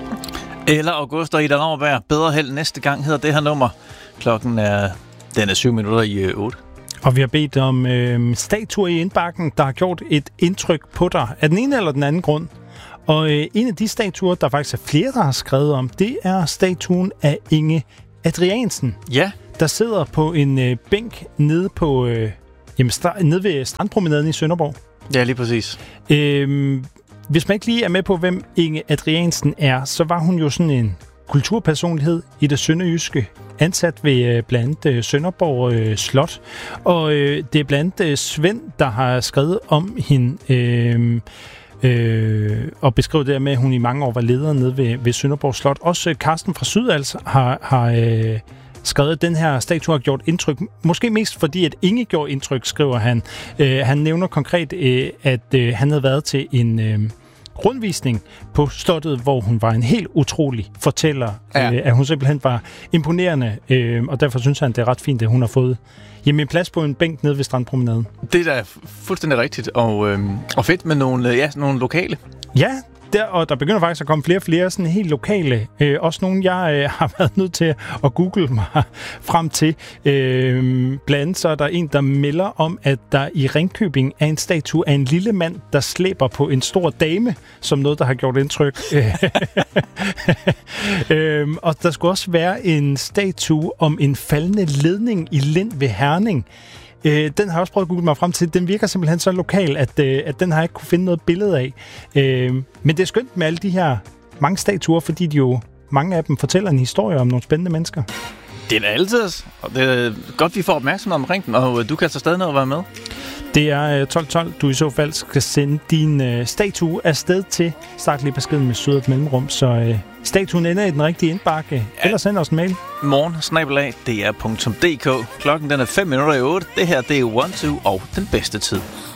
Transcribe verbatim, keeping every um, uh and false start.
Eller August og Ida Rauberg. Bedre held næste gang hedder det her nummer. Klokken er, den er syv minutter i øh, otte. Og vi har bedt om øh, statuer i indbakken, der har gjort et indtryk på dig. Af den ene eller den anden grund. Og øh, en af de statuer, der faktisk er flere, der har skrevet om, det er statuen af Inge Adriansen. Ja. Der sidder på en øh, bænk nede, på, øh, jamen, stra- nede ved Strandpromenaden i Sønderborg. Ja, lige præcis. Øh, hvis man ikke lige er med på, hvem Inge Adriansen er, så var hun jo sådan en kulturpersonlighed i det sønderjyske, ansat ved øh, blandt andet øh, Sønderborg øh, Slot. Og øh, det er blandt andet øh, Svend, der har skrevet om hende, øh, øh, og beskrevet det med, at hun i mange år var leder nede ved, ved Sønderborg Slot. Også øh, Carsten fra Sydals har, har øh, skrevet, at den her statue har gjort indtryk. Måske mest fordi, at Inge gjorde indtryk, skriver han. Øh, han nævner konkret, øh, at øh, han havde været til en øh, rundvisning på slottet, hvor hun var en helt utrolig fortæller. Ja. Øh, at hun simpelthen var imponerende, øh, og derfor synes han, det er ret fint, at hun har fået jamen, en plads på en bænk nede ved Strandpromenaden. Det er da fuldstændig rigtigt, og, øh, og fedt med nogle, ja, nogle lokale. Ja, der, og der begynder faktisk at komme flere og flere sådan helt lokale. Øh, også nogle, jeg øh, har været nødt til at google mig frem til. Øh, blandt andet så er der en, der melder om, at der i Ringkøbing er en statue af en lille mand, der slæber på en stor dame, som noget, der har gjort indtryk. øh, og der skulle også være en statue om en faldende ledning i Lind ved Herning. Øh, den har jeg også prøvet at google mig frem til. Den virker simpelthen så lokal, at, øh, at den har jeg ikke kunne finde noget billede af. Øh, men det er skønt med alle de her mange statuer, fordi de jo, mange af dem fortæller en historie om nogle spændende mennesker. Det er da altid, og det er godt, vi får opmærksomhed omkring den, og du kan så stadig nå at være med. Det er tolv tolv, du i så fald skal sende din øh, statue afsted til. Start lige beskeden med sød og mellemrum, så øh, statuen ender i den rigtige indbakke. Ja. Eller send os en mail. Morgen, snabelag, d r punktum d k. Klokken den er fem minutter i otte. Det her, det er One Two og den bedste tid.